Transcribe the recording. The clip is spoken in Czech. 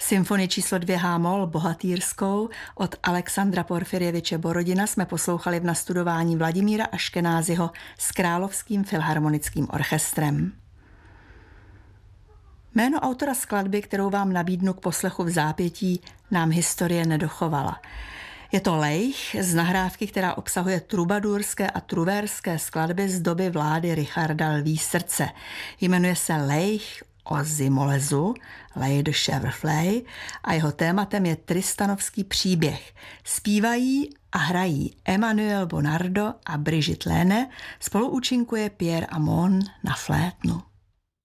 Symfonii číslo 2 H-moll bohatýrskou od Alexandra Porfirjeviče Borodina jsme poslouchali v nastudování Vladimíra Aškenázyho s Královským filharmonickým orchestrem. Jméno autora skladby, kterou vám nabídnu k poslechu v zápětí, nám historie nedochovala. Je to Leich z nahrávky, která obsahuje trubadurské a truvérské skladby z doby vlády Richarda Lví srdce. Jmenuje se Leich o Zimolezu, Lej de Chevreflay, a jeho tématem je tristanovský příběh. Zpívají a hrají Emmanuel Bonardo a Brigitte Lene, spoluúčinkuje Pierre Amon na flétnu.